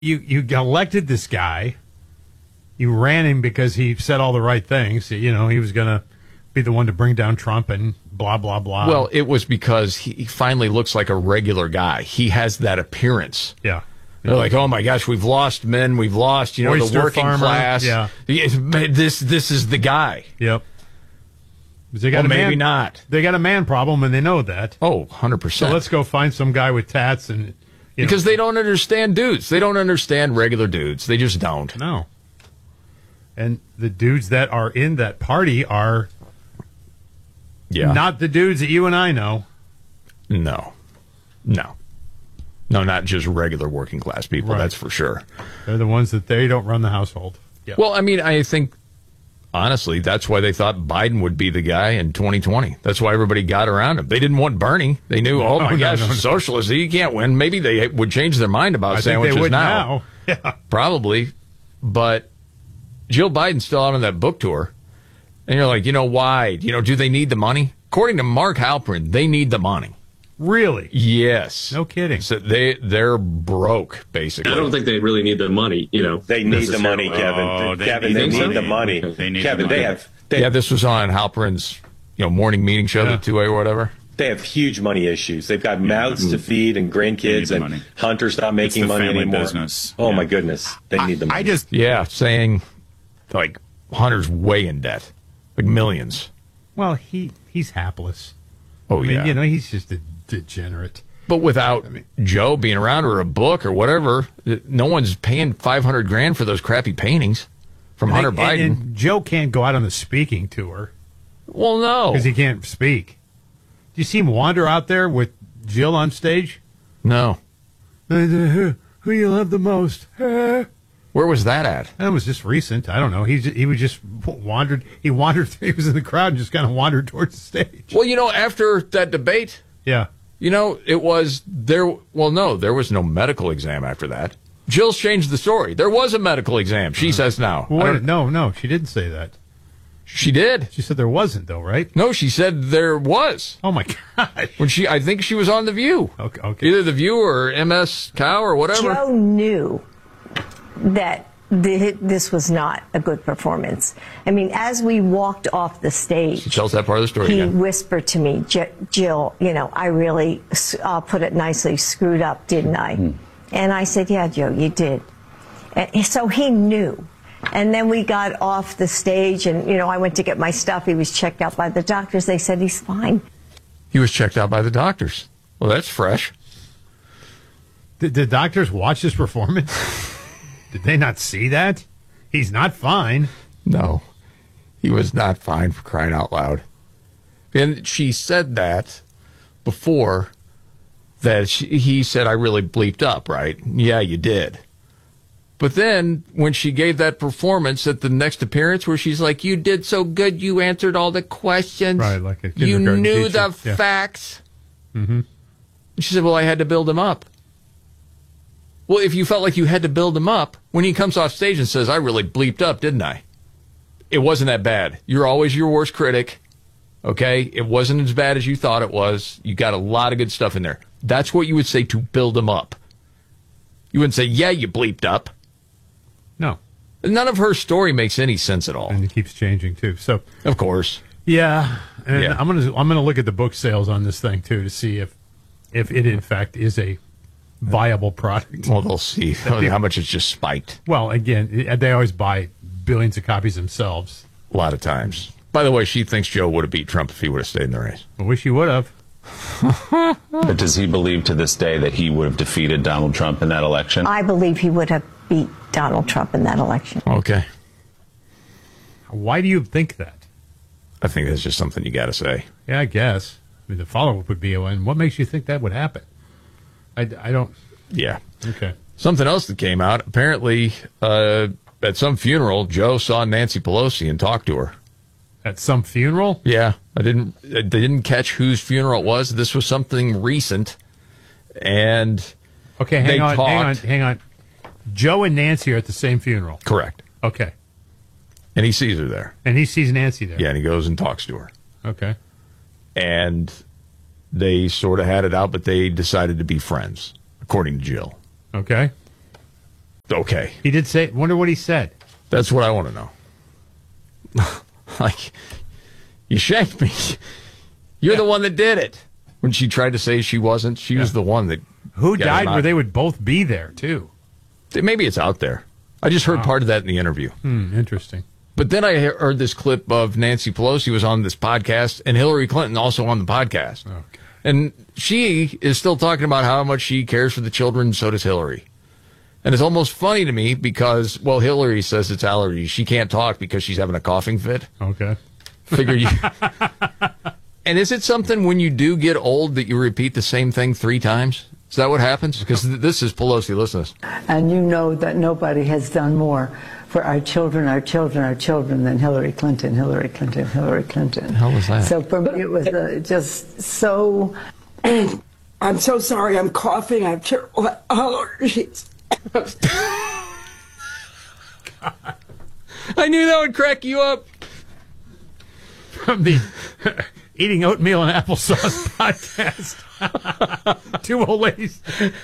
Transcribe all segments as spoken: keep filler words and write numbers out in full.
you you elected this guy. You ran him because he said all the right things. You know, he was going to be the one to bring down Trump and blah, blah, blah. Well, it was because he finally looks like a regular guy. He has that appearance. Yeah. They're like, oh, my gosh, we've lost men. We've lost, you know, Oyster the working farmer. class. Yeah. This, this is the guy. Yep. They got Well, a man, maybe not. They got a man problem, and they know that. Oh, one hundred percent. So let's go find some guy with tats. and you Because know. they don't understand dudes. They don't understand regular dudes. They just don't. No. And the dudes that are in that party are Yeah. not the dudes that you and I know. No. No. No, not just regular working class people, Right. that's for sure. They're the ones that they don't run the household. Yeah. Well, I mean, I think, honestly, that's why they thought Biden would be the guy in twenty twenty. That's why everybody got around him. They didn't want Bernie. They knew, oh, my no, gosh, no, no. socialist, he can't win. Maybe they would change their mind about I think sandwiches they would now. now. Yeah. Probably. But Jill Biden's still out on that book tour. And you're like, you know, why? You know, do they need the money? According to Mark Halperin, they need the money. Really? Yes. No kidding. So they, they're broke, basically. I don't think they really need the money, you know. They need the money, Kevin. Oh, they Kevin, need they the need money. the money. They need Kevin, the money. they have they, Yeah, this was on Halperin's, you know, morning meeting show, Yeah. the two A or whatever. they have huge money issues. They've got mouths to feed and They need grandkids, the and money. Hunter's not It's making the money family anymore. business. Oh Yeah. my goodness, they need the money. I just, Yeah, saying, like, Hunter's way in debt. Like millions. well, he he's hapless. Oh, I mean, yeah. you know, he's just a degenerate. But without Joe being around or a book or whatever, no one's paying five hundred grand for those crappy paintings from Hunter and, Biden. And, and Joe can't go out on the speaking tour well, no. because he can't speak. Do you see him wander out there with Jill on stage? No. Who you love the most? That Where was that at? was just recent. I don't know. He he was just wandered. He wandered. He was in the crowd and just kind of wandered towards the stage. Well, you know, after that debate, Yeah. you know, it was there. Well, no, there was no medical exam after that. Jill's changed the story. There was a medical exam, she says now. Well, I wait, don't- no, no, she didn't say that. She did. She said there wasn't, though, right? No, she said there was. Oh my gosh. When she, I think she was on The View. Okay. Okay. Either The View or M S Cow or whatever. Joe knew that th- this was not a good performance. I mean, as we walked off the stage, Tell us that part of the story he again. whispered to me, "J- Jill, you know, I really, I'll put it nicely, screwed up, didn't I?" And I said, "Yeah, Joe, you did." And so he knew. And then we got off the stage, and, you know, I went to get my stuff. He was checked out by the doctors. They said he's fine. He was checked out by the doctors. Well, that's fresh. Did the doctors watch his performance? Did they not see that? He's not fine. No, he was not fine, for crying out loud. And she said that before, that she, he said, I really bleeped up, right? Yeah, you did. But then when she gave that performance at the next appearance where she's like, you did so good, you answered all the questions. Right, like a You kindergarten knew teacher. the Yeah. facts. Mm-hmm. She said, well, I had to build him up. Well, if you felt like you had to build him up, when he comes off stage and says, I really bleeped up, didn't I? It wasn't that bad. You're always your worst critic. Okay? It wasn't as bad as you thought it was. You got a lot of good stuff in there. That's what you would say to build him up. You wouldn't say, yeah, you bleeped up. No. None of her story makes any sense at all. And it keeps changing, too. So, Of course. yeah. And Yeah. I'm going to I'm gonna look at the book sales on this thing, too, to see if, if it, in fact, is a viable product. Well, they'll see how much it's just spiked Well, again, it- they always buy billions of copies themselves. a lot of times. By the way, she thinks Joe would have beat Trump if he would have stayed in the race. I wish you would have. But does he believe to this day that he would have defeated Donald Trump in that election? I believe he would have beat Donald Trump in that election. Okay. Why do you think that? I think that's just something you got to say. Yeah, I guess. I mean, the follow-up would be, and what makes you think that would happen? I, I don't... Yeah. Okay. Something else that came out, apparently, uh, at some funeral, Joe saw Nancy Pelosi and talked to her. At some funeral? Yeah, I didn't. I didn't catch whose funeral it was. This was something recent, and Okay, hang They on, hang on, talked. hang on. Joe and Nancy are at the same funeral. correct. Okay. And he sees her there. And he sees Nancy there. Yeah, and he goes and talks to her, Okay. and they sort of had it out, but they decided to be friends, according to Jill. Okay. Okay. He did say, wonder what he said. That's what I want to know. Like, you shanked me. You're yeah. the one that did it. When she tried to say she wasn't, she yeah. was the one that... Who died where they would both be there, too? Maybe it's out there. I just heard wow. part of that in the interview. Hmm, interesting. But then I heard this clip of Nancy Pelosi was on this podcast, and Hillary Clinton also on the podcast. Okay. And she is still talking about how much she cares for the children, and so does Hillary. And it's almost funny to me because, well, Hillary says it's allergies. She can't talk because she's having a coughing fit. Okay. Figure you... And is it something when you do get old that you repeat the same thing three times? Is that what happens? Because th- this is Pelosi. Listen to this. And you know that nobody has done more for our children, our children, our children than Hillary Clinton, Hillary Clinton, Hillary Clinton. The hell was that? So for me, it was uh, just so... I'm so sorry. I'm coughing. I have terrible allergies. God. I knew that would crack you up. From the Eating Oatmeal and Applesauce podcast. Two old ladies.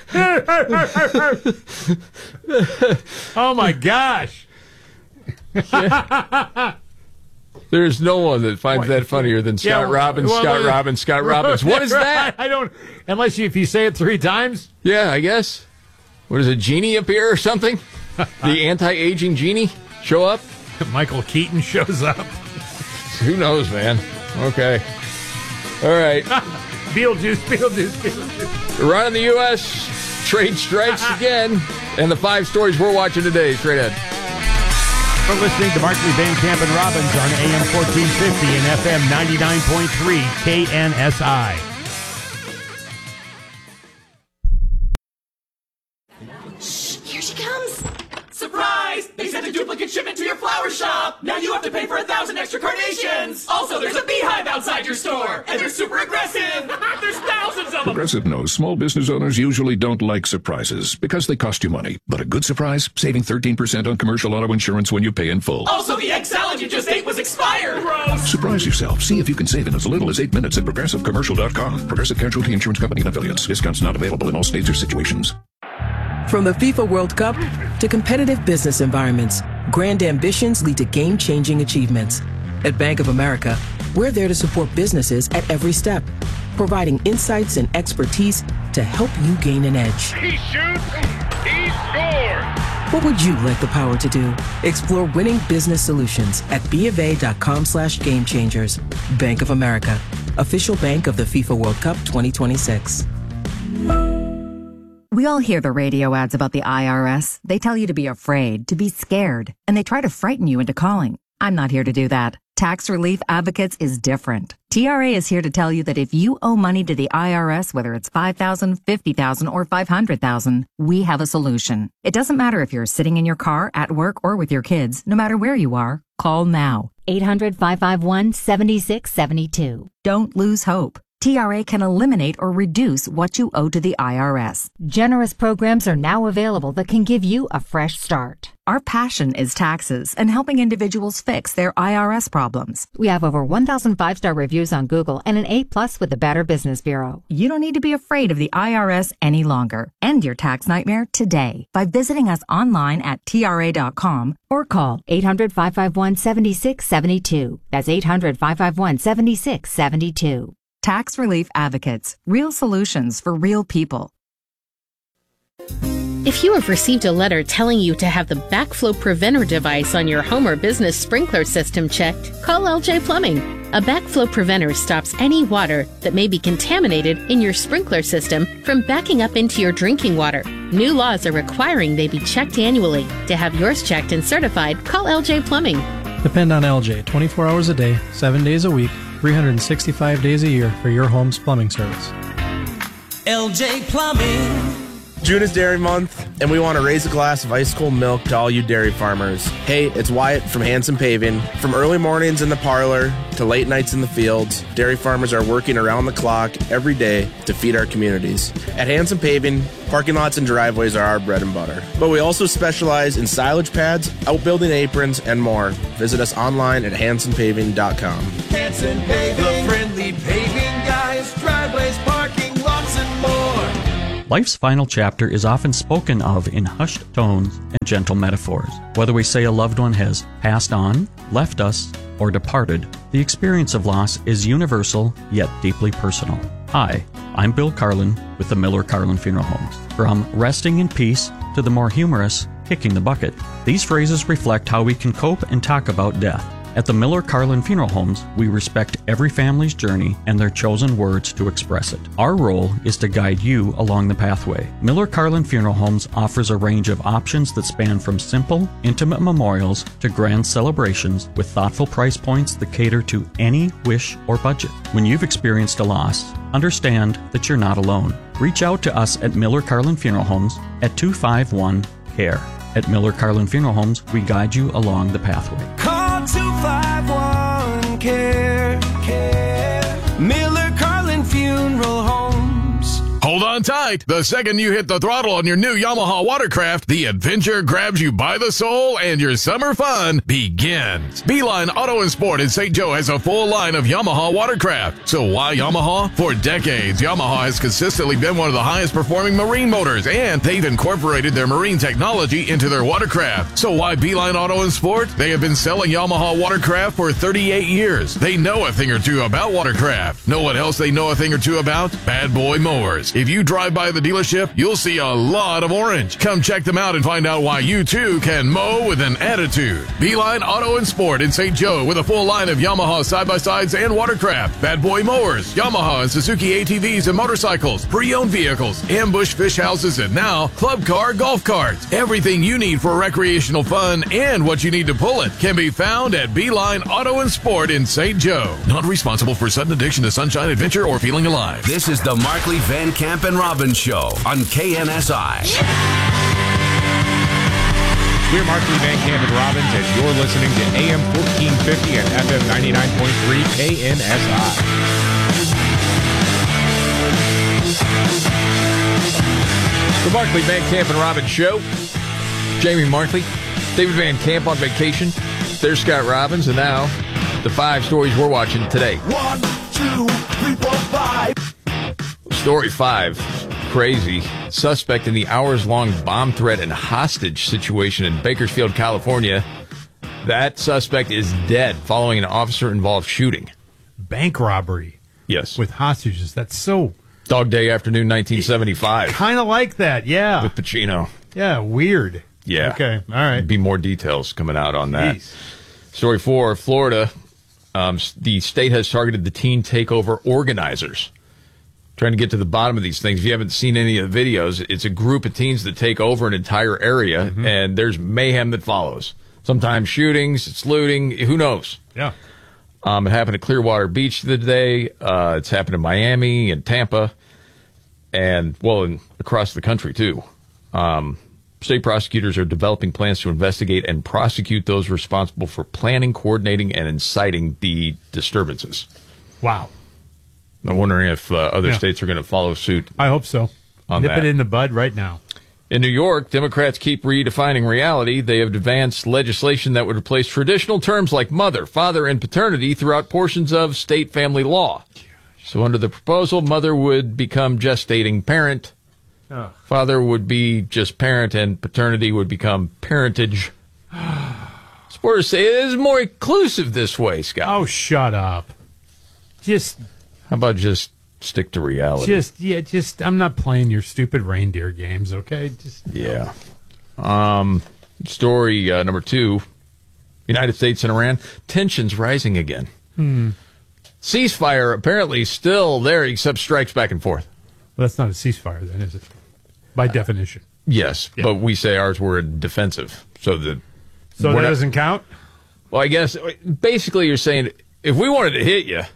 Oh, my gosh. Yeah. There's no one that finds what? that funnier than Scott yeah, Robbins, well, Scott well, Robbins, Scott Robbins. What is that? I don't, unless you, if you say it three times. Yeah, I guess. What is a genie appear or something? The anti-aging genie show up? Michael Keaton shows up. Who knows, man? Okay. All right. Beetlejuice, Beetlejuice, Beetlejuice. Around in the U S, trade strikes again. And the five stories we're watching today, straight ahead. We're listening to Markley, Van Camp, and Robbins on A M fourteen fifty and F M ninety-nine point three K N S I. Shh, here she comes. Surprise! They sent a duplicate shipment to your flower shop. Now you have to pay for a thousand extra carnations. Also, there's a beehive outside your store, and they're super aggressive. There's thousands of them. Progressive knows small business owners usually don't like surprises because they cost you money. But a good surprise, saving thirteen percent on commercial auto insurance when you pay in full. Also, the egg salad you just ate was expired. Gross. Surprise yourself. See if you can save in as little as eight minutes at progressive commercial dot com. Progressive Casualty Insurance Company and affiliates. Discounts not available in all states or situations. From the FIFA World Cup to competitive business environments, grand ambitions lead to game-changing achievements. At Bank of America, we're there to support businesses at every step, providing insights and expertise to help you gain an edge. He shoots, he scores! What would you like the power to do? Explore winning business solutions at bofa.com slash game changers. Bank of America, official bank of the FIFA World Cup twenty twenty-six. We all hear the radio ads about the I R S. They tell you to be afraid, to be scared, and they try to frighten you into calling. I'm not here to do that. Tax Relief Advocates is different. T R A is here to tell you that if you owe money to the I R S, whether it's five thousand dollars, fifty thousand dollars, or five hundred thousand dollars, we have a solution. It doesn't matter if you're sitting in your car, at work, or with your kids. No matter where you are, call now. eight hundred, five five one, seven six seven two. Don't lose hope. T R A can eliminate or reduce what you owe to the I R S. Generous programs are now available that can give you a fresh start. Our passion is taxes and helping individuals fix their I R S problems. We have over one thousand five-star reviews on Google and an A plus with the Better Business Bureau. You don't need to be afraid of the I R S any longer. End your tax nightmare today by visiting us online at T R A dot com or call eight hundred, five five one, seven six seven two. That's eight hundred, five five one, seven six seven two. Tax Relief Advocates. Real solutions for real people. If you have received a letter telling you to have the backflow preventer device on your home or business sprinkler system checked, call L J Plumbing. A backflow preventer stops any water that may be contaminated in your sprinkler system from backing up into your drinking water. New laws are requiring they be checked annually. To have yours checked and certified, call L J Plumbing. Depend on L J twenty-four hours a day, seven days a week, three hundred sixty-five days a year for your home's plumbing service. L J Plumbing. June is Dairy Month, and we want to raise a glass of ice cold milk to all you dairy farmers. Hey, it's Wyatt from Hanson Paving. From early mornings in the parlor to late nights in the fields, dairy farmers are working around the clock every day to feed our communities. At Hanson Paving, parking lots and driveways are our bread and butter. But we also specialize in silage pads, outbuilding aprons, and more. Visit us online at hanson paving dot com. Hanson Paving, the friendly paving guys, driveways, parking lots, and more. Life's final chapter is often spoken of in hushed tones and gentle metaphors. Whether we say a loved one has passed on, left us, or departed, the experience of loss is universal yet deeply personal. Hi, I'm Bill Carlin with the Miller Carlin Funeral Homes. From resting in peace to the more humorous kicking the bucket, these phrases reflect how we can cope and talk about death. At the Miller Carlin Funeral Homes, we respect every family's journey and their chosen words to express it. Our role is to guide you along the pathway. Miller Carlin Funeral Homes offers a range of options that span from simple, intimate memorials to grand celebrations with thoughtful price points that cater to any wish or budget. When you've experienced a loss, understand that you're not alone. Reach out to us at Miller Carlin Funeral Homes at two five one C A R E. At Miller Carlin Funeral Homes, we guide you along the pathway. Call two five one C A R E. C A R E. Miller Carlin Funeral Homes. Hold on tight. The second you hit the throttle on your new Yamaha watercraft, the adventure grabs you by the soul and your summer fun begins. Beeline Auto and Sport in Saint Joe has a full line of Yamaha watercraft. So why Yamaha? For decades, Yamaha has consistently been one of the highest performing marine motors, and they've incorporated their marine technology into their watercraft. So why Beeline Auto and Sport? They have been selling Yamaha watercraft for thirty-eight years. They know a thing or two about watercraft. Know what else they know a thing or two about? Bad boy mowers. If you drive by the dealership, you'll see a lot of orange. Come check them out and find out why you too can mow with an attitude. Beeline Auto and Sport in Saint Joe with a full line of Yamaha side-by-sides and watercraft, bad boy mowers, Yamaha and Suzuki A T Vs and motorcycles, pre-owned vehicles, ambush fish houses, and now club car golf carts. Everything you need for recreational fun and what you need to pull it can be found at Beeline Auto and Sport in Saint Joe. Not responsible for sudden addiction to sunshine, adventure, or feeling alive. This is the Markley, Van Camp, and Robbins Show on K N S I. We're Markley, Van Camp, and Robbins, and you're listening to A M fourteen fifty and F M ninety-nine point three K N S I. The Markley, Van Camp, and Robbins Show. Jamie Markley, David Van Camp on vacation. There's Scott Robbins, and now the five stories we're watching today. One, two, three, four, five. Story five, crazy. Suspect in the hours-long bomb threat and hostage situation in Bakersfield, California. That suspect is dead following an officer-involved shooting. Bank robbery. Yes. With hostages. That's so... Dog Day Afternoon, nineteen seventy-five. Kind of like that, yeah. With Pacino. Yeah, weird. Yeah. Okay, all right. Be more details coming out on that. Jeez. Story four, Florida. Um, the state has targeted the teen takeover organizers. Trying to get to the bottom of these things. If you haven't seen any of the videos, it's a group of teens that take over an entire area, mm-hmm. and there's mayhem that follows. Sometimes shootings, it's looting, who knows? Yeah. Um, it happened at Clearwater Beach today. Uh, it's happened in Miami and Tampa, and, well, in, across the country, too. Um, state prosecutors are developing plans to investigate and prosecute those responsible for planning, coordinating, and inciting the disturbances. Wow. I'm wondering if uh, other yeah. states are going to follow suit. I hope so. On Nip that. it in the bud right now. In New York, Democrats keep redefining reality. They have advanced legislation that would replace traditional terms like mother, father, and paternity throughout portions of state family law. So under the proposal, mother would become gestating parent, oh. father would be just parent, and paternity would become parentage. Supporters say it is more inclusive this way, Scott. Oh, shut up. Just... How about just stick to reality? Just, yeah, just, I'm not playing your stupid reindeer games, okay? Just Yeah. Um, story uh, number two, United States and Iran, tensions rising again. Hmm. Ceasefire apparently still there, except strikes back and forth. Well, that's not a ceasefire then, is it? By definition. Yes, yeah. but we say ours were defensive. So the So that not, doesn't count? Well, I guess, basically you're saying, if we wanted to hit you,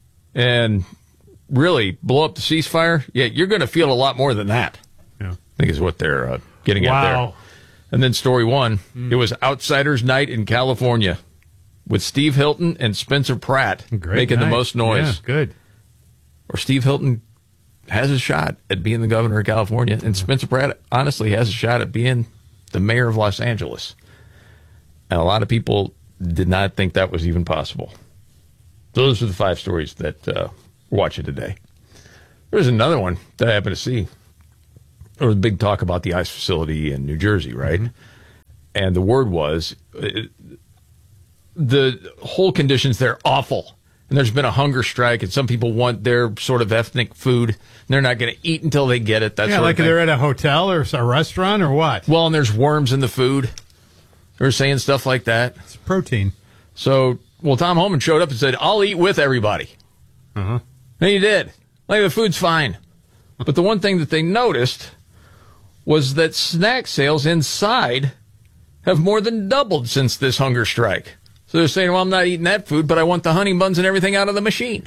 and really blow up the ceasefire, yeah, you're going to feel a lot more than that. Yeah. I think is what they're uh, getting wow. at there. And then story one, mm. it was Outsiders Night in California with Steve Hilton and Spencer Pratt Great making night. the most noise. Yeah, good. Or Steve Hilton has a shot at being the governor of California, and Spencer Pratt honestly has a shot at being the mayor of Los Angeles. And a lot of people did not think that was even possible. Those are the five stories that uh, we're watching today. There's another one that I happened to see. there was big talk about the ICE facility in New Jersey, right? Mm-hmm. And the word was uh, the whole conditions there awful. And there's been a hunger strike, and some people want their sort of ethnic food. And they're not going to eat until they get it. That yeah, sort like of thing. they're at a hotel or a restaurant or what? Well, and there's worms in the food. They're saying stuff like that. It's protein. So, well, Tom Homan showed up and said, I'll eat with everybody. Uh-huh. And he did. Like, the food's fine. But the one thing that they noticed was that snack sales inside have more than doubled since this hunger strike. So they're saying, well, I'm not eating that food, but I want the honey buns and everything out of the machine.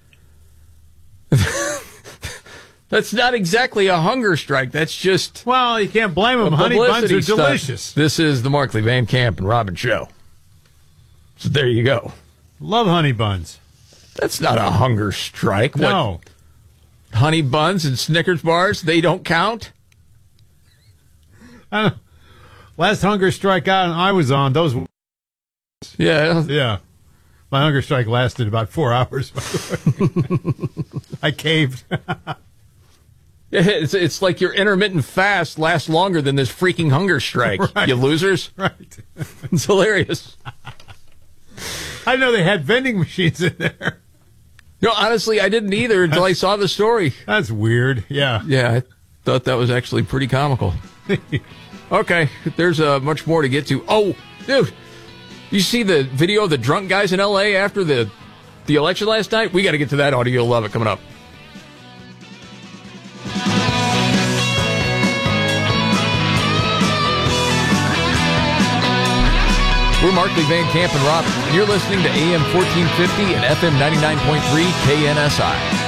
That's not exactly a hunger strike. That's just... Well, you can't blame them. Honey buns are stunt. delicious. This is the Markley, Van Camp, and Robin Show. So there you go. Love honey buns. That's not a hunger strike. No. What? Honey buns and Snickers bars, they don't count? I don't, last hunger strike I, I was on, those... Yeah. Yeah. My hunger strike lasted about four hours, by the way. I caved. Yeah, it's, it's like your intermittent fast lasts longer than this freaking hunger strike, right. You losers. Right. It's hilarious. I know they had vending machines in there. No, honestly, I didn't either until I saw the story. That's weird. Yeah. Yeah, I thought that was actually pretty comical. Okay, there's uh, much more to get to. Oh, dude. You see the video of the drunk guys in L A after the the election last night? We got to get to that audio. You'll love it coming up. We're Markley, Van Camp, and Robin, and you're listening to A M fourteen fifty and F M ninety-nine point three K N S I.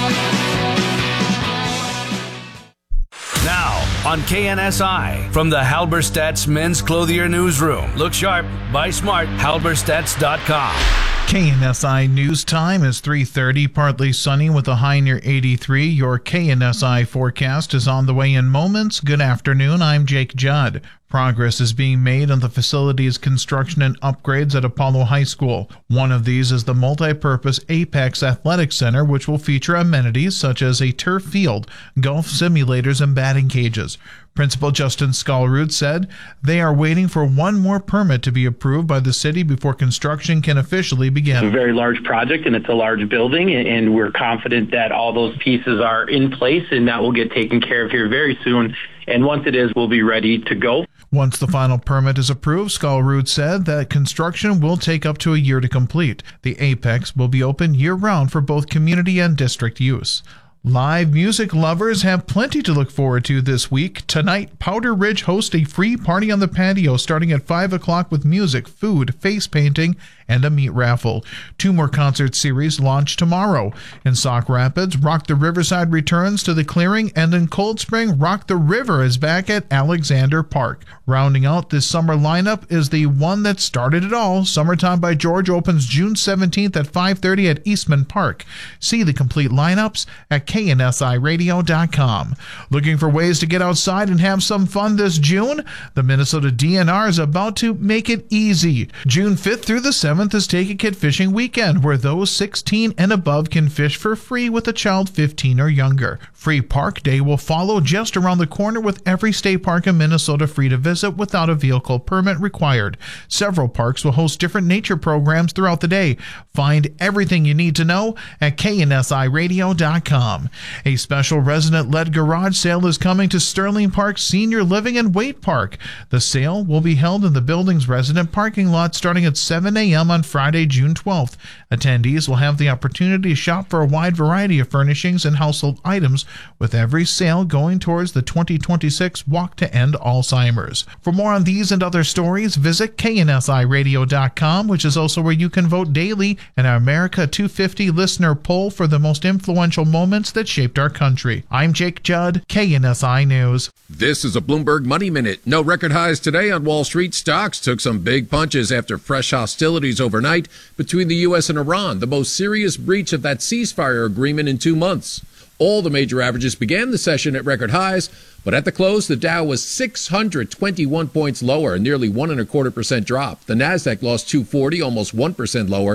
Now, on K N S I, from the Halberstadt's Men's Clothier Newsroom. Look sharp, buy smart, halberstadts dot com. K N S I News Time is three thirty, partly sunny with a high near eighty-three. Your K N S I forecast is on the way in moments. Good afternoon, I'm Jake Judd. Progress is being made on the facility's construction and upgrades at Apollo High School. One of these is the multi-purpose Apex Athletic Center, which will feature amenities such as a turf field, golf simulators, and batting cages. Principal Justin Skalrud said they are waiting for one more permit to be approved by the city before construction can officially begin. It's a very large project, and it's a large building, and we're confident that all those pieces are in place, and that will get taken care of here very soon. And once it is, we'll be ready to go. Once the final permit is approved, Skalrud said that construction will take up to a year to complete. The Apex will be open year-round for both community and district use. Live music lovers have plenty to look forward to this week. Tonight, Powder Ridge hosts a free party on the patio starting at five o'clock with music, food, face painting, and a meat raffle. Two more concert series launch tomorrow. In Sauk Rapids, Rock the Riverside returns to the clearing, and in Cold Spring, Rock the River is back at Alexander Park. Rounding out this summer lineup is the one that started it all. Summertime by George opens June seventeenth at five thirty at Eastman Park. See the complete lineups at K N S I radio dot com. Looking for ways to get outside and have some fun this June? The Minnesota D N R is about to make it easy. June fifth through the seventh is Take a Kid Fishing Weekend, where those sixteen and above can fish for free with a child fifteen or younger. Free Park Day will follow just around the corner, with every state park in Minnesota free to visit without a vehicle permit required. Several parks will host different nature programs throughout the day. Find everything you need to know at K N S I radio dot com. A special resident-led garage sale is coming to Sterling Park Senior Living and Wait Park. The sale will be held in the building's resident parking lot starting at seven a.m. on Friday, June twelfth. Attendees will have the opportunity to shop for a wide variety of furnishings and household items, with every sale going towards the twenty twenty-six Walk to End Alzheimer's. For more on these and other stories, visit K N S I radio dot com, which is also where you can vote daily in our America two fifty listener poll for the most influential moments that shaped our country. I'm Jake Judd, K N S I News. This is a Bloomberg Money Minute. No record highs today on Wall Street. Stocks took some big punches after fresh hostilities overnight between the U S and Iran, the most serious breach of that ceasefire agreement in two months. All the major averages began the session at record highs, but at the close, the Dow was six hundred twenty-one points lower, nearly one and a quarter percent drop. The Nasdaq lost two forty, almost one percent lower.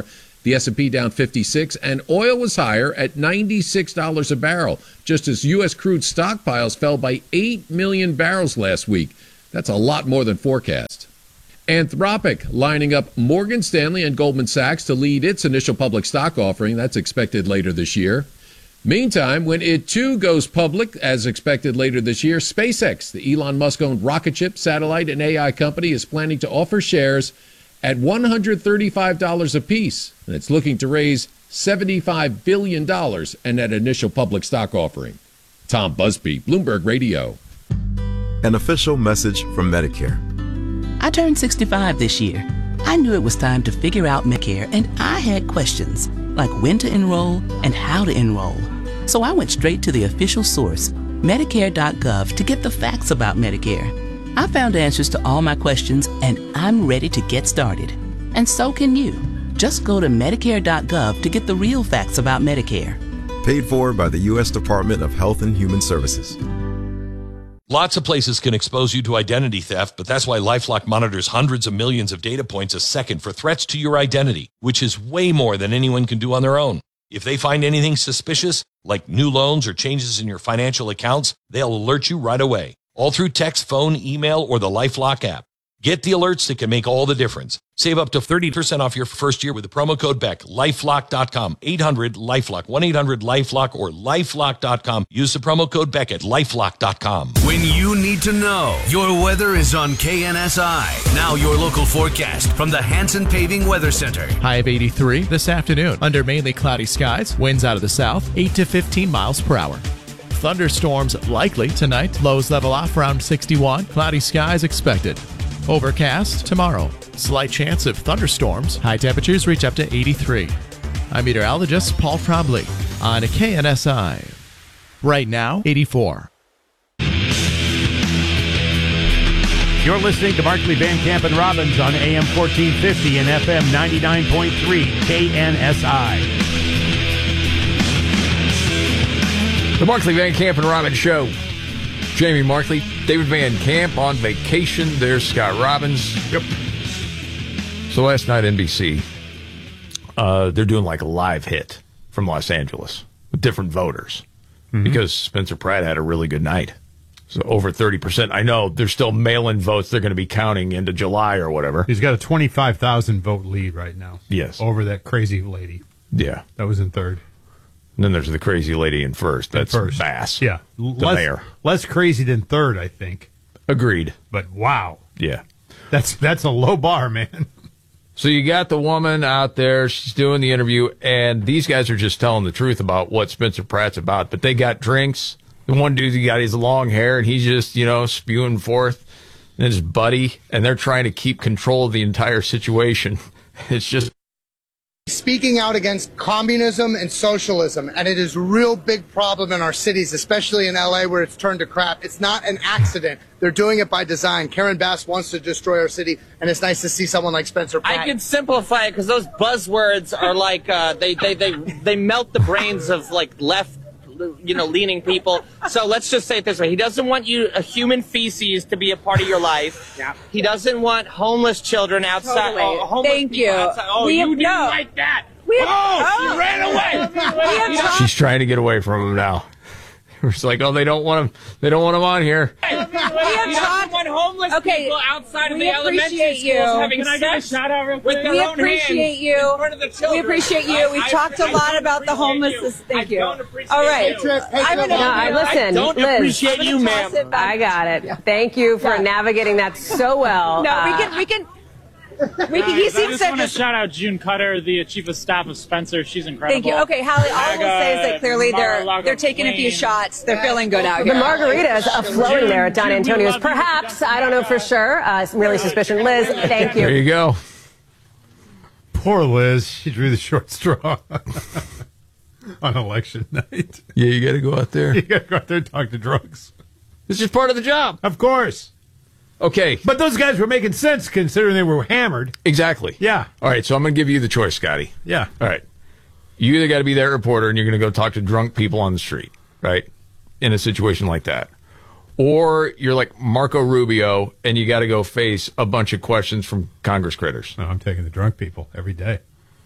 The S and P down fifty-six, and oil was higher at ninety-six dollars a barrel, just as U S crude stockpiles fell by eight million barrels last week. That's a lot more than forecast. Anthropic lining up Morgan Stanley and Goldman Sachs to lead its initial public stock offering. That's expected later this year. Meantime, when it too goes public, as expected later this year, SpaceX, the Elon Musk-owned rocket ship, satellite, and A I company, is planning to offer shares at one hundred thirty-five dollars apiece, and it's looking to raise seventy-five billion dollars in that initial public stock offering. Tom Busby, Bloomberg Radio. An official message from Medicare. I turned sixty-five this year. I knew it was time to figure out Medicare, and I had questions, like when to enroll and how to enroll. So I went straight to the official source, Medicare dot gov, to get the facts about Medicare. I found answers to all my questions, and I'm ready to get started. And so can you. Just go to Medicare dot gov to get the real facts about Medicare. Paid for by the U S Department of Health and Human Services. Lots of places can expose you to identity theft, but that's why LifeLock monitors hundreds of millions of data points a second for threats to your identity, which is way more than anyone can do on their own. If they find anything suspicious, like new loans or changes in your financial accounts, they'll alert you right away, all through text, phone, email, or the LifeLock app. Get the alerts that can make all the difference. Save up to thirty percent off your first year with the promo code Beck. LifeLock dot com, eight hundred LifeLock, one eight hundred LifeLock, or LifeLock dot com. Use the promo code Beck at LifeLock dot com. When you need to know, your weather is on K N S I. Now your local forecast from the Hanson Paving Weather Center. High of eighty-three this afternoon. Under mainly cloudy skies, winds out of the south, eight to fifteen miles per hour. Thunderstorms likely tonight. Lows level off around sixty-one. Cloudy skies expected. Overcast tomorrow. Slight chance of thunderstorms. High temperatures reach up to eighty-three. I'm meteorologist Paul Trombley on K N S I. Right now, eighty-four. You're listening to Markley, Van Camp, and Robbins on A M fourteen fifty and F M ninety-nine point three K N S I. The Markley, Van Camp, and Robbins Show. Jamie Markley, David Van Camp on vacation. There's Scott Robbins. Yep. So last night, N B C, uh, they're doing like a live hit from Los Angeles with different voters mm-hmm. because Spencer Pratt had a really good night. So over thirty percent. I know there's still mail-in votes they're going to be counting into July or whatever. He's got a twenty-five thousand vote lead right now. Yes. Over that crazy lady. Yeah. That was in third. And then there's the crazy lady in first. That's in first. Bass. Yeah. The less, mayor. Less crazy than third, I think. Agreed. But wow. Yeah. That's that's a low bar, man. So you got the woman out there. She's doing the interview, and these guys are just telling the truth about what Spencer Pratt's about. But they got drinks. The one dude, he got his long hair, and he's just, you know, spewing forth. And his buddy, and they're trying to keep control of the entire situation. It's just... Speaking out against communism and socialism, and it is a real big problem in our cities, especially in L A where it's turned to crap. It's not an accident. They're doing it by design. Karen Bass wants to destroy our city, and it's nice to see someone like Spencer Pratt. I can simplify it because those buzzwords are like, uh, they, they, they, they melt the brains of like left, you know, leaning people. So let's just say it this way. He doesn't want you, a human feces, to be a part of your life. Yeah. He doesn't want homeless children outside. Totally. Oh, homeless Thank you. Outside. Oh, we you have, didn't no. like that. We have, oh, oh, she ran away. We have She's trying to get away from him now. It's like, oh, they don't want him. They don't want him on here. We have talked want homeless okay, people outside of we the elementary schools you. having Can I sex get a shout out real with quick? their We own appreciate hands you. in front of the children. We appreciate you. We've I, talked I, a lot I about the homelessness. Thank you. All right. You. I'm gonna, no, I, listen, I don't Liz, appreciate you, ma'am. I got it. Yeah. Thank you for yeah. navigating that so well. No, uh, we can, we can. We can, he I seems just to want to just shout out June Cutter, the chief of staff of Spencer. She's incredible. Thank you. Okay, Hallie, all I will say is that clearly they're Mar-a-Lago they're taking Queen. a few shots. They're feeling good out here. The margaritas are flowing there at Don Antonio's. Perhaps, I don't know for sure. Uh, merely suspicion. Liz, thank you. There you go. Poor Liz. She drew the short straw on election night. Yeah, you got to go out there. You got to go out there and talk to drugs. It's just part of the job. Of course. Okay. But those guys were making sense considering they were hammered. Exactly. Yeah. All right, so I'm going to give you the choice, Scotty. Yeah. All right. You either got to be that reporter and you're going to go talk to drunk people on the street, right, in a situation like that. Or you're like Marco Rubio and you got to go face a bunch of questions from Congress critters. No, I'm taking the drunk people every day.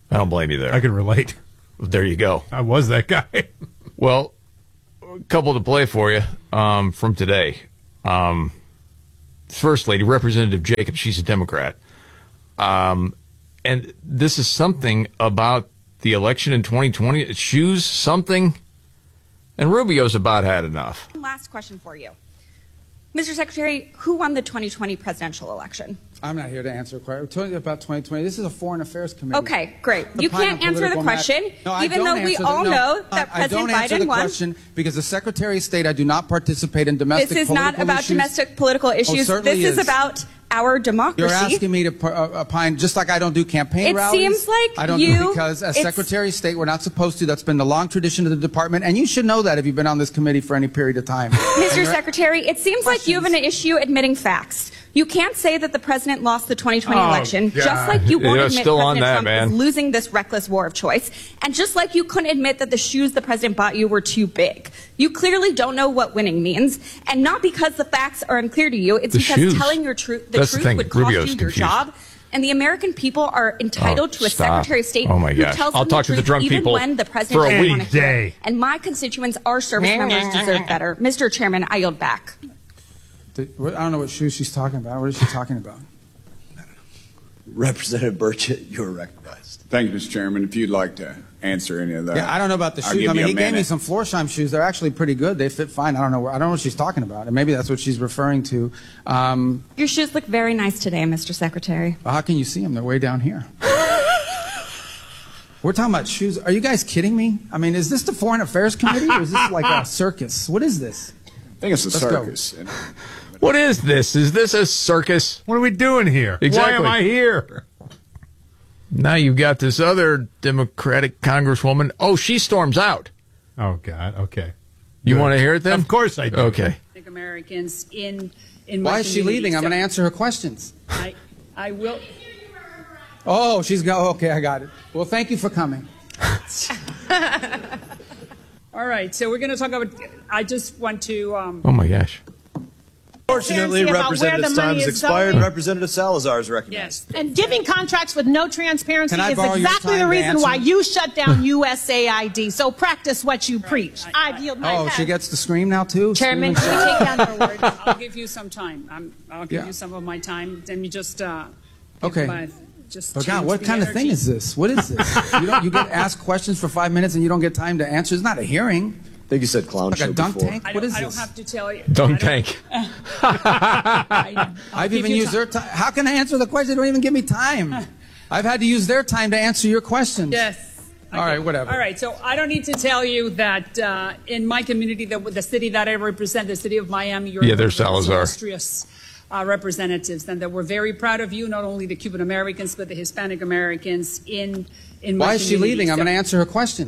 I don't blame you there. I can relate. There you go. I was that guy. Well, a couple to play for you um, from today. Um, First Lady, Representative Jacobs, she's a Democrat. Um, and this is something about the election in twenty twenty. It shoes something. And Rubio's about had enough. Last question for you. Mister Secretary, who won the twenty twenty presidential election? I'm not here to answer a question. We're talking about twenty twenty. This is a Foreign Affairs Committee. Okay, great. The You pine can't on answer the political question, matters. No, I even don't though we answer the- all no, know that I, I don't President answer Biden the won. question because the Secretary of State, I do not participate in domestic This is political not about issues. domestic political Oh, issues. certainly This is is. about our democracy. You're asking me to pu- uh, opine, just like I don't do campaign It rallies. seems like I don't you- do because as it's- Secretary of State, we're not supposed to. That's been the long tradition of the department, and you should know that if you've been on this committee for any period of time. Mister And you're- Secretary, it seems like you have an issue admitting facts. You can't say that the president lost the twenty twenty Oh, election, God. just like you won't Yeah, admit still on President that, Trump man. is losing this reckless war of choice, and just like you couldn't admit that the shoes the president bought you were too big. You clearly don't know what winning means, and not because the facts are unclear to you. It's The because shoes. telling your truth, the That's the truth thing. would cost Rubio's you your confused. job. And the American people are entitled Oh, to a stop. Secretary of State Oh, my who gosh. tells I'll them talk the to the truth drunk even people when the president for a doesn't week. want to hear Day. it. And my constituents, our service members, deserve better. Mister Chairman, I yield back. The- I don't know what shoes she's talking about. What is she talking about? Representative Burchett, you're recognized. Thank you, Mister Chairman. If you'd like to answer any of that. Yeah, I don't know about the I'll shoes. give I mean, you a he gave me minute. some Florsheim shoes. They're actually pretty good. They fit fine. I don't know. Where, I don't know what she's talking about, and maybe that's what she's referring to. Um, Your shoes look very nice today, Mister Secretary. well, how can you see them? They're way down here. We're talking about shoes. Are you guys kidding me? I mean, is this the Foreign Affairs Committee, or is this like a circus? What is this? I think it's a Let's go. circus. What is this? Is this a circus? What are we doing here? Exactly. Why am I here? Now you've got this other Democratic Congresswoman. Oh, she storms out. Oh, God. Okay. You Good. want to hear it then? Of course I do. Okay. Americans in in my Why is she community. leaving? I'm So going to answer her questions. I I will. Oh, she's go. Okay, I got it. Well, thank you for coming. All right, so we're going to talk about. I just want to. Um, Oh, my gosh. Fortunately, Transparency about where Representative's the time money has is expired. going. Representative Salazar is recognized. yes. And giving contracts with no transparency Can I is borrow your exactly time the to reason answer? why you shut down U S A I D. So practice what you preach. I yield my Oh, time. she gets to scream now too. Chairman, Screaming can we shout. take down her word? I'll give you some time. I'm, I'll give Yeah. you some of my time. Let me just. Uh, give Okay. my- just But God, change what the kind of thing energy. is this? What is this? you don't. You get asked questions for five minutes and you don't get time to answer. It's not a hearing. I think you said clown Like show a dunk before. tank. I What don't, is I don't this? have to tell you. Dunk tank. I've give even you used time. their time. How can I answer the question? They don't even give me time. I've had to use their time to answer your questions. Yes. All right, whatever. All right, so I don't need to tell you that uh, in my community, the, the city that I represent, the city of Miami, you're Yeah, one of there's the most Salazar. illustrious uh, representatives, and that we're very proud of you, not only the Cuban Americans, but the Hispanic Americans in in my Why is she community. leaving? I'm So- going to answer her question.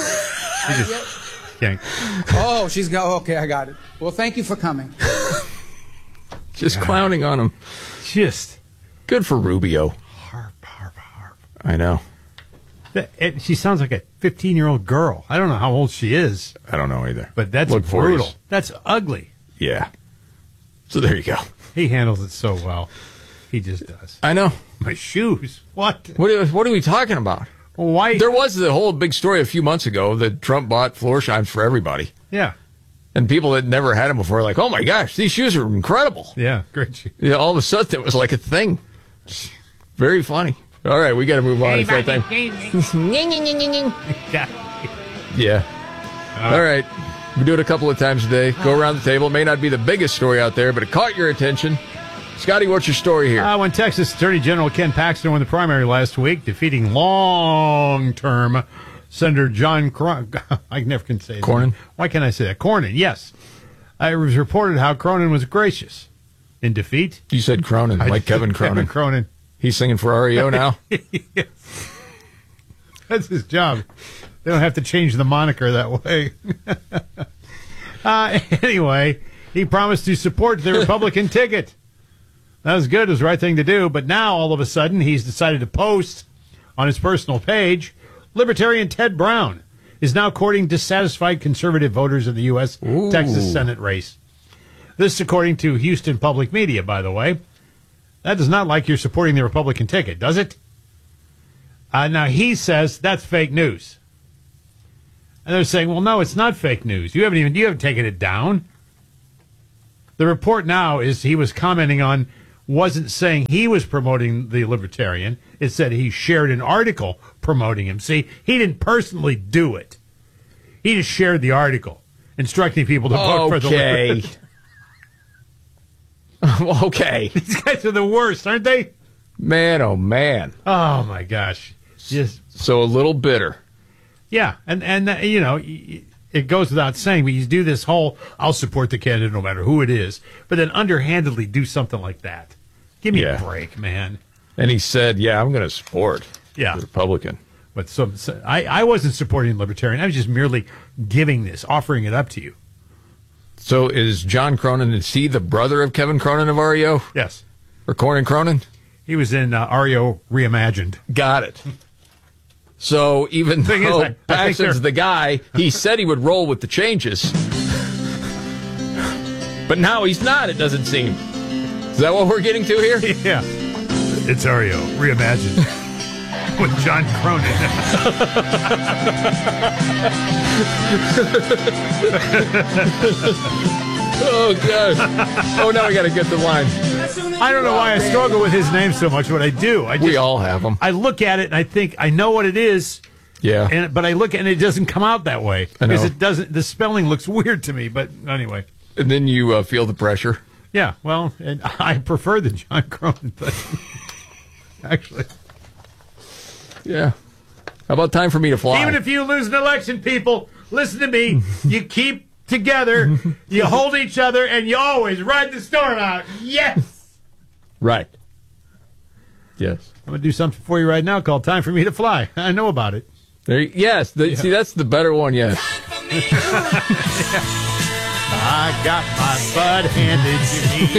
Okay. Oh, she's go. Okay, I got it. Well, thank you for coming. Just clowning on him. Just good for Rubio. Harp, harp, harp. I know. That- it- she sounds like a fifteen-year-old girl. I don't know how old she is, I don't know either. but that's Look brutal. forties. That's ugly. Yeah. So there you go. He handles it so well. He just does. I know. My shoes. What? What are, what are we talking about? Why? There was the whole big story a few months ago that Trump bought Florsheims for everybody. Yeah. And people that never had them before are like, oh my gosh, these shoes are incredible. Yeah, great shoes. Yeah, all of a sudden it was like a thing. Very funny. All right, we got to move on. It's that time. Yeah. All right. We do it a couple of times a day. Go around the table. It may not be the biggest story out there, but it caught your attention. Scotty, what's your story here? Uh, when Texas Attorney General Ken Paxton won the primary last week, defeating long-term Senator John Cron- I never can say that. Cornyn? Why can't I say that? Cornyn, yes. Uh, it was reported how Cronin was gracious in defeat. You said Cronin, I like did, Kevin Cronin. Kevin Cronin. He's singing for R E O now? Yes. That's his job. They don't have to change the moniker that way. uh, anyway, he promised to support the Republican ticket. That was good. It was the right thing to do. But now, all of a sudden, he's decided to post on his personal page, Libertarian Ted Brown is now courting dissatisfied conservative voters in the U S Ooh. Texas Senate race. This, according to Houston Public Media, by the way. That does not like you're supporting the Republican ticket, does it? Uh, now, he says that's fake news. And they're saying, well, no, it's not fake news. You haven't even, you haven't taken it down. The report now is he was commenting on, wasn't saying he was promoting the Libertarian. It said he shared an article promoting him. See, he didn't personally do it. He just shared the article, instructing people to vote for the Okay. Okay. These guys are the worst, aren't they? Man, oh, man. Oh, my gosh. Just So a little bitter. Yeah, and, and uh, you know, it goes without saying, but you do this whole, I'll support the candidate no matter who it is, but then underhandedly do something like that. Give me Yeah. a break, man. And he said, yeah, I'm going to support Yeah. the Republican. But so, so I, I wasn't supporting Libertarian. I was just merely giving this, offering it up to you. So is John Cronin, is he the brother of Kevin Cronin of R E O? Yes. Or Cornyn Cronin? He was in uh, R E O Reimagined. Got it. So even Thing is, though I- I think Paxton's they're- the guy, he said he would roll with the changes. But now he's not, it doesn't seem. Is that what we're getting to here? Yeah. It's R E O Reimagined with John Cronin. Oh, God. Oh, now we got to get the line. I don't know why I struggle with his name so much, but I do. I just, We all have them. I look at it and I think I know what it is. Yeah. And but I look at it and it doesn't come out that way I know. because it doesn't. The spelling looks weird to me. But anyway, And then you uh, feel the pressure. yeah. Well, and I prefer the John Cronin, but actually, Yeah. How about time for me to fly? even if you lose an election, people, listen to me. You keep together, you hold each other, and you always ride the storm out. Yes. Right. Yes. I'm gonna do something for you right now called "Time for Me to Fly." I know about it. There. You, yes. The, See, that's the better one. Yes. I got my bud handed to me.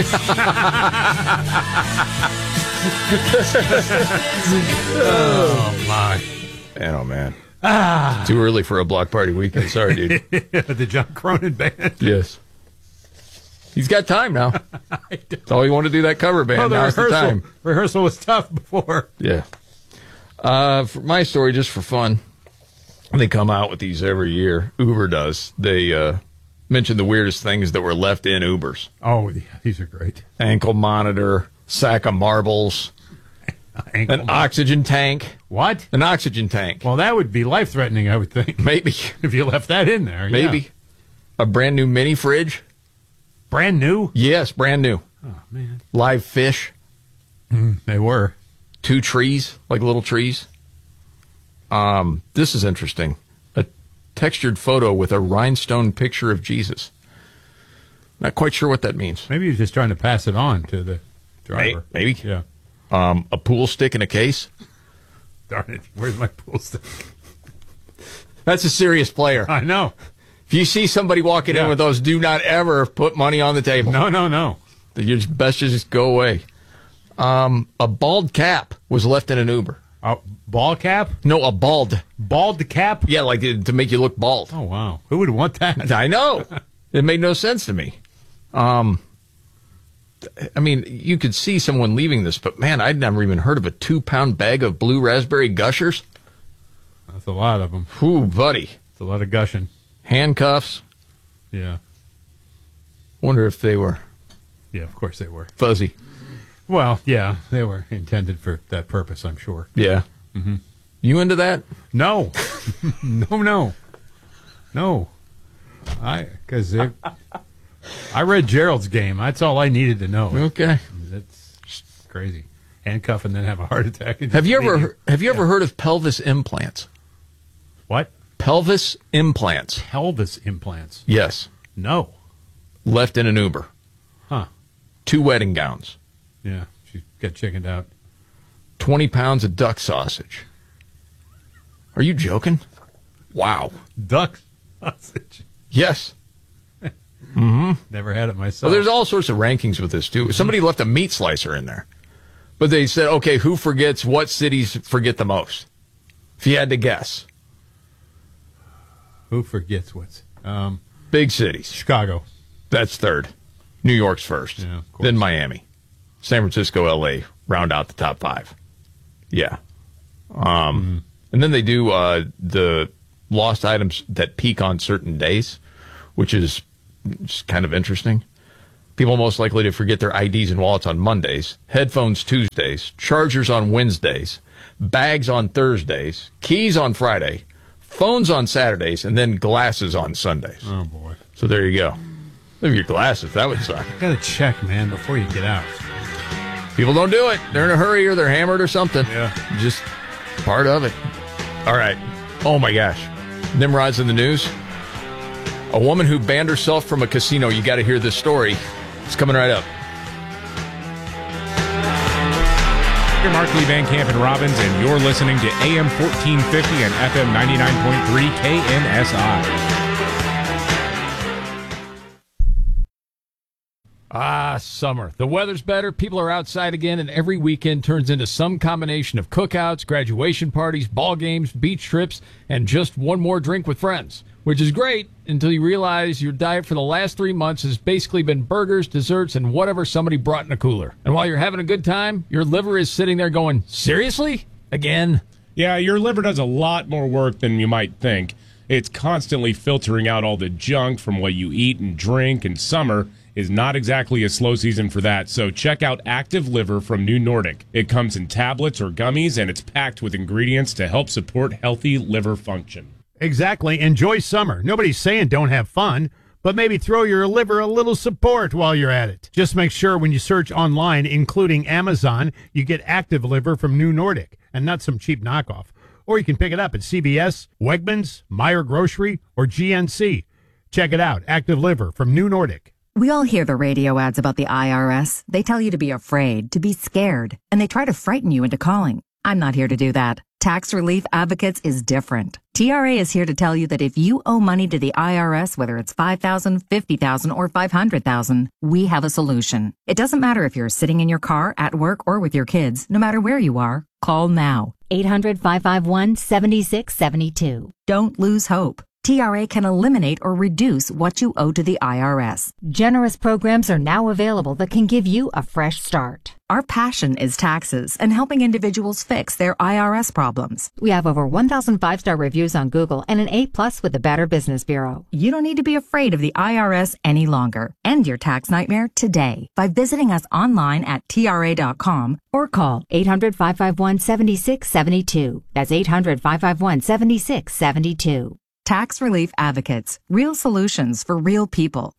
Oh my! Man, oh man. Ah, Too early for a block party weekend. Sorry, dude. the John Cronin band. Yes. He's got time now. That's all he wanted to do, that cover band. Oh, the Now's the rehearsal time. rehearsal was tough before. Yeah. Uh, for my story, just for fun, they come out with these every year. Uber does. They uh, mention the weirdest things that were left in Ubers. Oh, yeah, these are great. Ankle monitor, sack of marbles, Ankle an oxygen tank. What? An oxygen tank. Well, that would be life threatening, I would think. Maybe. If you left that in there. Maybe. Yeah. A brand new mini fridge. Brand new? Yes, brand new. Oh, man. Live fish. Mm, they were. Two trees, like little trees. Um, this is interesting. A textured photo with a rhinestone picture of Jesus. Not quite sure what that means. Maybe he was just trying to pass it on to the driver. Maybe. Yeah. Um, a pool stick in a case. Darn it. Where's my pool stick? That's a serious player. I know. If you see somebody walking Yeah. in with those, do not ever put money on the table. No, no, no. You're best to just go away. Um, a bald cap was left in an Uber. A ball cap? No, a bald. Bald cap? Yeah, like to, to make you look bald. Oh, wow. Who would want that? I know. It made no sense to me. Um, I mean, you could see someone leaving this, but man, I'd never even heard of a two-pound bag of blue raspberry gushers. That's a lot of them. Ooh, buddy. It's a lot of gushing. Handcuffs. Yeah. Wonder if they were Yeah, of course they were. fuzzy. Well, yeah, they were intended for that purpose, I'm sure. Yeah. Mm-hmm. You into that? No. no, no. No. I, because I read Gerald's game. That's all I needed to know. Okay. That's crazy. Handcuff and then have a heart attack. and Have just you ever leave have you ever heard of pelvis implants? What? Pelvis implants. Pelvis implants? Yes. No. Left in an Uber. Huh. Two wedding gowns. Yeah, she got chickened out. twenty pounds of duck sausage. Are you joking? Wow. Duck sausage. Yes. Mm-hmm. Never had it myself. Well, there's all sorts of rankings with this, too. Somebody left a meat slicer in there. But they said, okay, who forgets, what cities forget the most? If you had to guess. Who forgets what's... Um, Big cities. Chicago. That's third. New York's first. Yeah, of course. Then Miami. San Francisco, L A round out the top five. Yeah. Um, mm-hmm. And then they do uh, the lost items that peak on certain days, which is just kind of interesting. People most likely to forget their I Ds and wallets on Mondays, headphones Tuesdays, chargers on Wednesdays, bags on Thursdays, keys on Friday, phones on Saturdays, and then glasses on Sundays. Oh, boy. So there you go. Leave your glasses. That would suck. You got to check, man, before you get out. People don't do it. They're in a hurry or they're hammered or something. Yeah. Just part of it. All right. Oh, my gosh. Nimrod's in the news. A woman who banned herself from a casino. You got to hear this story. It's coming right up. You're Markley, Van Camp, and Robbins, and you're listening to A M fourteen fifty and F M ninety-nine point three K N S I. Ah, summer. The weather's better, people are outside again, and every weekend turns into some combination of cookouts, graduation parties, ball games, beach trips, and just one more drink with friends. Which is great until you realize your diet for the last three months has basically been burgers, desserts, and whatever somebody brought in a cooler. And while you're having a good time, your liver is sitting there going, seriously? Again? Yeah, your liver does a lot more work than you might think. It's constantly filtering out all the junk from what you eat and drink, and summer is not exactly a slow season for that, so check out Active Liver from New Nordic. It comes in tablets or gummies, and it's packed with ingredients to help support healthy liver function. Exactly. Enjoy summer. Nobody's saying don't have fun, but maybe throw your liver a little support while you're at it. Just make sure when you search online, including Amazon, you get Active Liver from New Nordic and not some cheap knockoff. Or you can pick it up at C V S, Wegmans, Meijer Grocery, or G N C. Check it out. Active Liver from New Nordic. We all hear the radio ads about the I R S. They tell you to be afraid, to be scared, and they try to frighten you into calling. I'm not here to do that. Tax Relief Advocates is different. T R A is here to tell you that if you owe money to the I R S, whether it's five thousand dollars, fifty thousand dollars, or five hundred thousand dollars, we have a solution. It doesn't matter if you're sitting in your car, at work, or with your kids. No matter where you are, call now. eight hundred, five five one, seven six seven two. Don't lose hope. T R A can eliminate or reduce what you owe to the I R S. Generous programs are now available that can give you a fresh start. Our passion is taxes and helping individuals fix their I R S problems. We have over one thousand five-star reviews on Google and an A plus with the Better Business Bureau. You don't need to be afraid of the I R S any longer. End your tax nightmare today by visiting us online at T R A dot com or call eight hundred, five five one, seven six seven two. That's eight hundred, five five one, seven six seven two. Tax Relief Advocates. Real solutions for real people.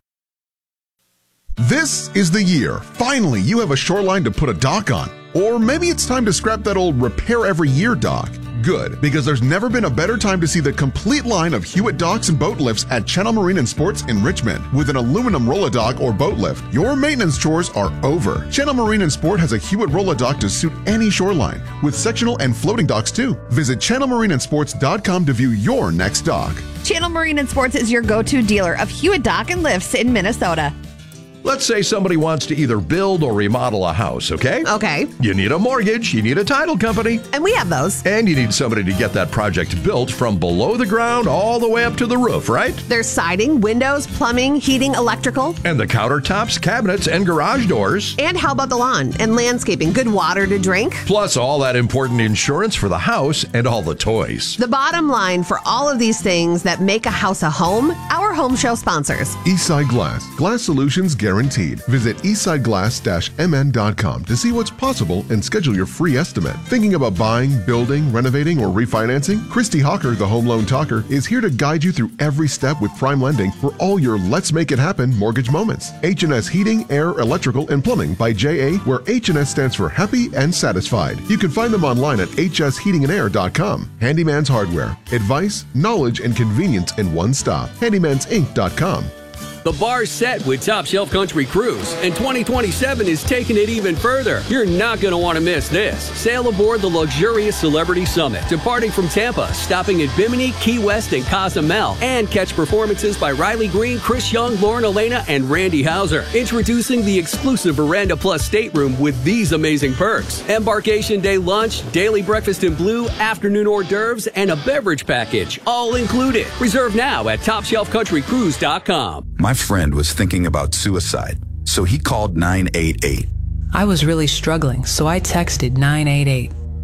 This is the year. Finally, you have a shoreline to put a dock on. Or maybe it's time to scrap that old repair every year dock. Good, because there's never been a better time to see the complete line of Hewitt docks and boat lifts at Channel Marine and Sports in Richmond. With an aluminum roller dock or boat lift, your maintenance chores are over. Channel Marine and Sport has a Hewitt roller dock to suit any shoreline, with sectional and floating docks too. Visit channel marine and sports dot com to view your next dock. Channel Marine and Sports is your go-to dealer of Hewitt dock and lifts in Minnesota. Let's say somebody wants to either build or remodel a house, okay? Okay. You need a mortgage, you need a title company. And we have those. And you need somebody to get that project built from below the ground all the way up to the roof, right? There's siding, windows, plumbing, heating, electrical. And the countertops, cabinets, and garage doors. And how about the lawn and landscaping? Good water to drink. Plus all that important insurance for the house and all the toys. The bottom line for all of these things that make a house a home, our home show sponsors. Eastside Glass. Glass solutions guaranteed. Visit eastside glass dash m n dot com to see what's possible and schedule your free estimate. Thinking about buying, building, renovating, or refinancing? Christy Hawker, the Home Loan Talker, is here to guide you through every step with prime lending for all your Let's Make It Happen mortgage moments. H and S Heating, Air, Electrical, and Plumbing by J A, where H and S stands for happy and satisfied. You can find them online at h s heating and air dot com. Handyman's Hardware. Advice, knowledge, and convenience in one stop. handymans inc dot com. The bar's set with Top Shelf Country Cruise, and twenty twenty-seven is taking it even further. You're not going to want to miss this. Sail aboard the luxurious Celebrity Summit, departing from Tampa, stopping at Bimini, Key West, and Cozumel, and catch performances by Riley Green, Chris Young, Lauren Elena, and Randy Hauser. Introducing the exclusive Veranda Plus stateroom with these amazing perks: embarkation day lunch, daily breakfast in blue, afternoon hors d'oeuvres, and a beverage package, all included. Reserve now at top shelf country cruise dot com. My friend was thinking about suicide, so he called nine eight eight. I was really struggling, so I texted nine eight eight.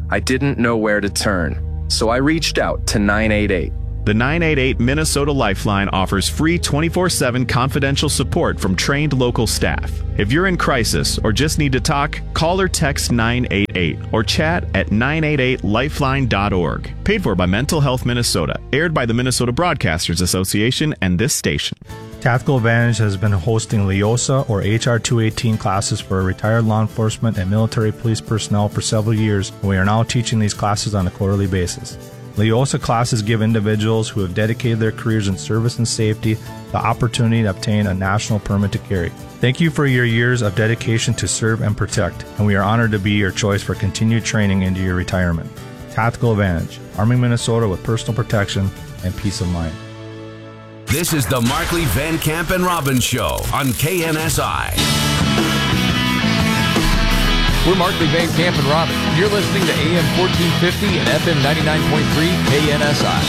I didn't know where to turn, so I reached out to nine eight eight. The nine eight eight Minnesota Lifeline offers free twenty-four seven confidential support from trained local staff. If you're in crisis or just need to talk, call or text nine eight eight or chat at nine eight eight lifeline dot org. Paid for by Mental Health Minnesota. Aired by the Minnesota Broadcasters Association and this station. Tactical Advantage has been hosting LEOSA or H R two eighteen classes for retired law enforcement and military police personnel for several years, and we are now teaching these classes on a quarterly basis. LEOSA classes give individuals who have dedicated their careers in service and safety the opportunity to obtain a national permit to carry. Thank you for your years of dedication to serve and protect, and we are honored to be your choice for continued training into your retirement. Tactical Advantage, arming Minnesota with personal protection and peace of mind. This is the Markley, Van Camp, and Robbins Show on K N S I. We're Markley, Van Camp, and Robin. You're listening to A M fourteen fifty and F M ninety-nine point three K N S I.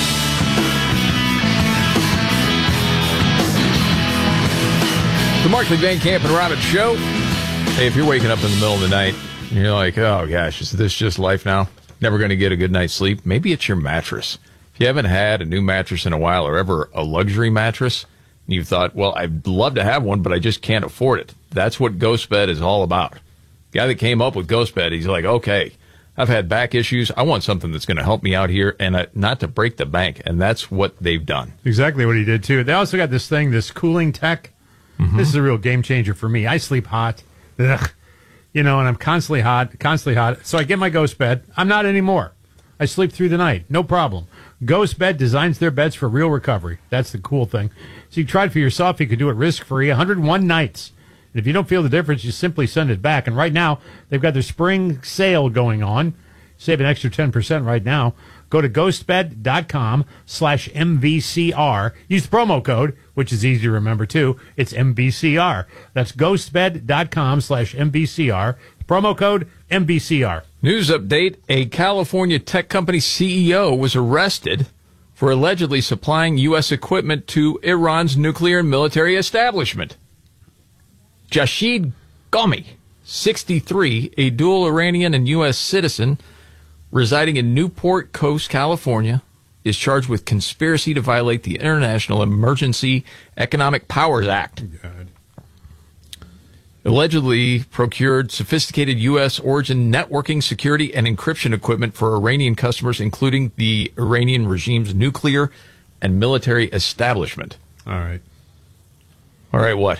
The Markley, Van Camp, and Robin Show. Hey, if you're waking up in the middle of the night, and you're like, oh gosh, is this just life now? Never going to get a good night's sleep? Maybe it's your mattress. If you haven't had a new mattress in a while or ever a luxury mattress, and you've thought, well, I'd love to have one, but I just can't afford it. That's what GhostBed is all about. The guy that came up with GhostBed, he's like, okay, I've had back issues. I want something that's going to help me out here and uh, not to break the bank. And that's what they've done. Exactly what he did, too. They also got this thing, this cooling tech. Mm-hmm. This is a real game changer for me. I sleep hot. Ugh. You know, and I'm constantly hot, constantly hot. So I get my GhostBed. I'm not anymore. I sleep through the night. No problem. GhostBed designs their beds for real recovery. That's the cool thing. So you can try it for yourself. You can do it risk-free. one hundred one nights. And if you don't feel the difference, you simply send it back. And right now, they've got their spring sale going on. Save an extra ten percent right now. Go to ghostbed.com slash MVCR. Use the promo code, which is easy to remember, too. It's M V C R. That's ghostbed.com slash MVCR. Promo code M V C R. News update. A California tech company C E O was arrested for allegedly supplying U S equipment to Iran's nuclear and military establishment. Jashid Ghomi, sixty-three, a dual Iranian and U S citizen residing in Newport Coast, California, is charged with conspiracy to violate the International Emergency Economic Powers Act. God. Allegedly procured sophisticated U S origin networking, security, and encryption equipment for Iranian customers, including the Iranian regime's nuclear and military establishment. All right. All right, what?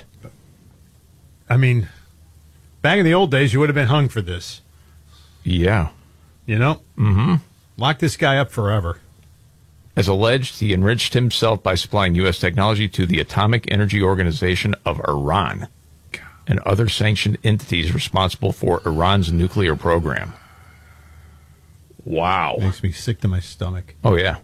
I mean, back in the old days, you would have been hung for this. Yeah. You know? Mm-hmm. Lock this guy up forever. As alleged, he enriched himself by supplying U S technology to the Atomic Energy Organization of Iran and other sanctioned entities responsible for Iran's nuclear program. Wow. Makes me sick to my stomach. Oh, yeah.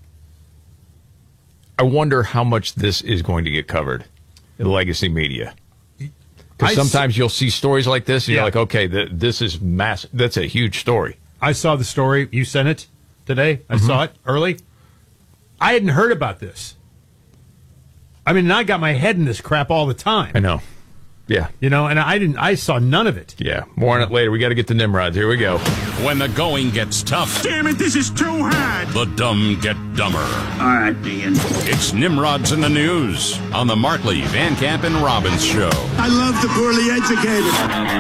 I wonder how much this is going to get covered in legacy media. Because sometimes you'll see stories like this, and yeah. you're like, okay, th- this is massive. That's a huge story. I saw the story. You sent it today. I Mm-hmm. saw it early. I hadn't heard about this. I mean, I got my head in this crap all the time. I know. Yeah. You know, and I didn't. I saw none of it. Yeah. More on it later. We got to get to Nimrods. Here we go. When the going gets tough. Damn it, this is too hard. The dumb get dumber. All right, Ian. It's Nimrods in the News on the Markley, Van Camp, and Robbins Show. I love the poorly educated.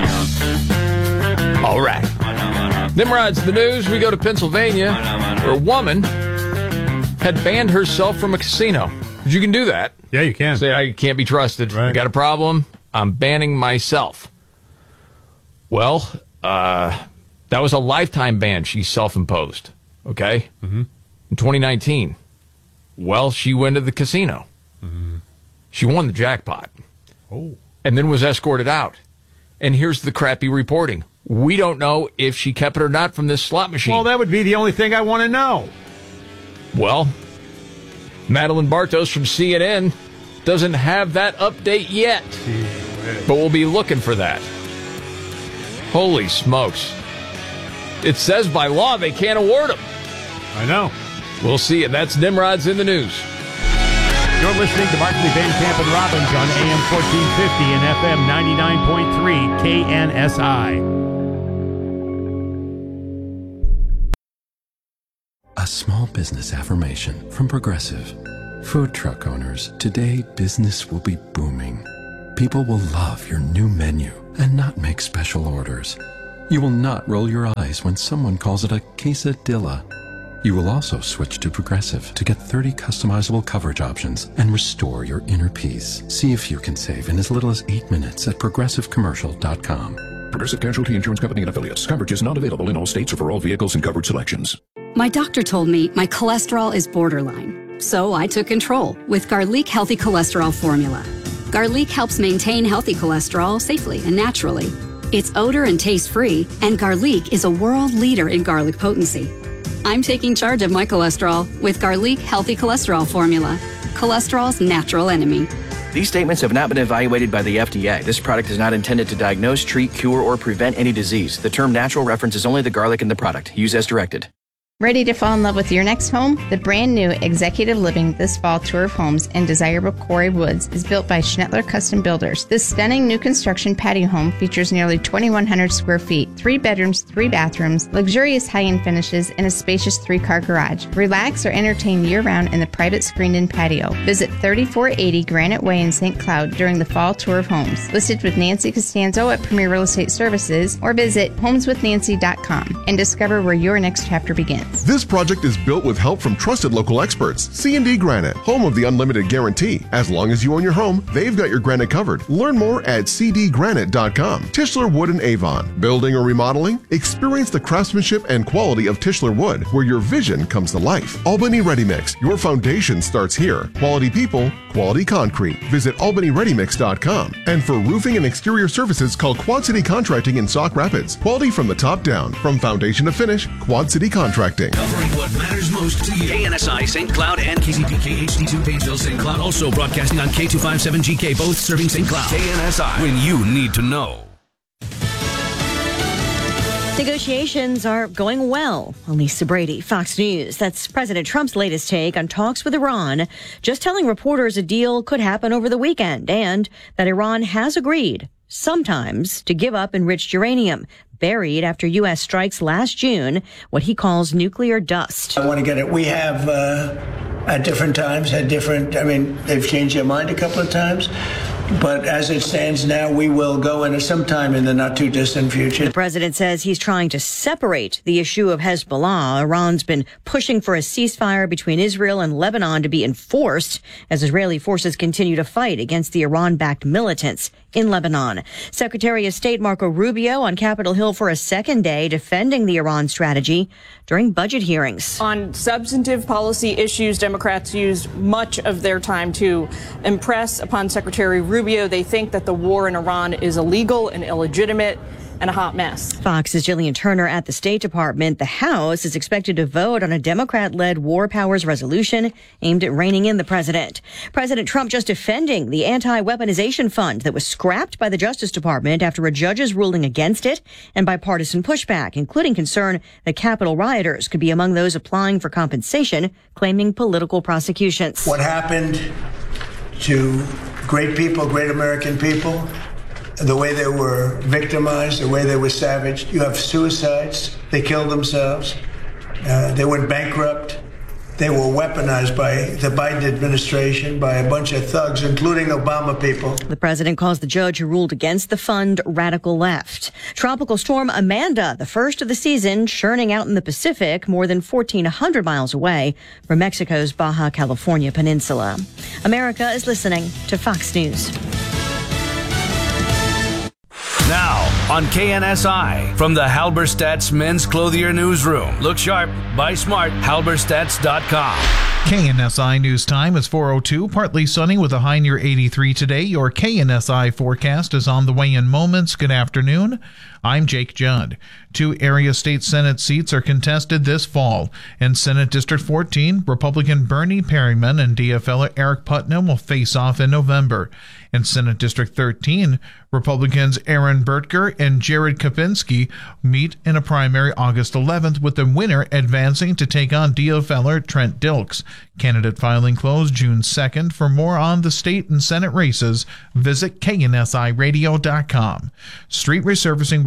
All right. Nimrods in the News. We go to Pennsylvania, where a woman had banned herself from a casino. You can do that. Yeah, you can. Say, I can't be trusted. Right. I got a problem. I'm banning myself. Well, uh, that was a lifetime ban she self-imposed, okay? Mm-hmm. In twenty nineteen. Well, she went to the casino. Mm-hmm. She won the jackpot. Oh. And then was escorted out. And here's the crappy reporting. We don't know if she kept it or not from this slot machine. Well, that would be the only thing I want to know. Well, Madeline Bartos from C N N doesn't have that update yet. But we'll be looking for that. Holy smokes. It says by law they can't award them. I know. We'll see. And that's Nimrods in the News. You're listening to Markley, Van Camp, and Robbins on A M fourteen fifty and F M ninety-nine point three K N S I. A small business affirmation from Progressive. Food truck owners, today business will be booming. People will love your new menu and not make special orders. You will not roll your eyes when someone calls it a quesadilla. You will also switch to Progressive to get thirty customizable coverage options and restore your inner peace. See if you can save in as little as eight minutes at progressive commercial dot com. Progressive Casualty Insurance Company and Affiliates. Coverage is not available in all states or for all vehicles and coverage selections. My doctor told me my cholesterol is borderline, so I took control with Garlic Healthy Cholesterol Formula. Garlic helps maintain healthy cholesterol safely and naturally. It's odor and taste-free, and Garlic is a world leader in garlic potency. I'm taking charge of my cholesterol with Garlic Healthy Cholesterol Formula, cholesterol's natural enemy. These statements have not been evaluated by the F D A. This product is not intended to diagnose, treat, cure, or prevent any disease. The term natural references only the garlic in the product. Use as directed. Ready to fall in love with your next home? The brand new Executive Living This Fall Tour of Homes in desirable Quarry Woods is built by Schnettler Custom Builders. This stunning new construction patio home features nearly twenty-one hundred square feet, three bedrooms, three bathrooms, luxurious high-end finishes, and a spacious three-car garage. Relax or entertain year-round in the private screened-in patio. Visit thirty-four eighty Granite Way in Saint Cloud during the Fall Tour of Homes. Listed with Nancy Costanzo at Premier Real Estate Services, or visit homes with nancy dot com and discover where your next chapter begins. This project is built with help from trusted local experts. C and D Granite, home of the unlimited guarantee. As long as you own your home, they've got your granite covered. Learn more at c d granite dot com. Tischler Wood and Avon. Building or remodeling? Experience the craftsmanship and quality of Tischler Wood, where your vision comes to life. Albany Ready Mix. Your foundation starts here. Quality people, quality concrete. Visit albany ready mix dot com. And for roofing and exterior services, call Quad City Contracting in Sauk Rapids. Quality from the top down. From foundation to finish, Quad City Contracting. Covering what matters most to you. K N S I Saint Cloud and K C P K H D two Painesville Saint Cloud. Also broadcasting on K two fifty-seven G K, both serving Saint Cloud. K N S I, when you need to know. Negotiations are going well. Lisa Brady, Fox News. That's President Trump's latest take on talks with Iran, just telling reporters a deal could happen over the weekend and that Iran has agreed, sometimes, to give up enriched uranium, buried after U S strikes last June, what he calls nuclear dust. I want to get it. We have, uh, at different times, had different, I mean, they've changed their mind a couple of times. But as it stands now, we will go into sometime in the not too distant future. The president says he's trying to separate the issue of Hezbollah. Iran's been pushing for a ceasefire between Israel and Lebanon to be enforced as Israeli forces continue to fight against the Iran-backed militants in Lebanon. Secretary of State Marco Rubio on Capitol Hill for a second day defending the Iran strategy during budget hearings. On substantive policy issues, Democrats used much of their time to impress upon Secretary Rubio. They think that the war in Iran is illegal and illegitimate and a hot mess. Fox's Jillian Turner at the State Department. The House is expected to vote on a Democrat-led war powers resolution aimed at reining in the president. President Trump just defending the anti-weaponization fund that was scrapped by the Justice Department after a judge's ruling against it and bipartisan pushback, including concern that Capitol rioters could be among those applying for compensation, claiming political prosecutions. What happened to great people, great American people, the way they were victimized, the way they were savaged. You have suicides. They killed themselves. Uh, they went bankrupt. They were weaponized by the Biden administration, by a bunch of thugs, including Obama people. The president calls the judge who ruled against the fund radical left. Tropical storm Amanda, the first of the season, churning out in the Pacific, more than fourteen hundred miles away from Mexico's Baja California peninsula. America is listening to Fox News. Now, on K N S I, from the Halberstadt's Men's Clothier Newsroom. Look sharp, buy smart, halberstadts dot com. K N S I News Time is four oh two, partly sunny with a high near eighty-three today. Your K N S I forecast is on the way in moments. Good afternoon. I'm Jake Judd. Two area state Senate seats are contested this fall. In Senate District fourteen, Republican Bernie Perryman and D F L Eric Putnam will face off in November. In Senate District thirteen, Republicans Aaron Burtker and Jared Kapinski meet in a primary August eleventh, with the winner advancing to take on D F L Trent Dilks. Candidate filing closed June second. For more on the state and Senate races, visit K N S I radio dot com. Street resurfacing work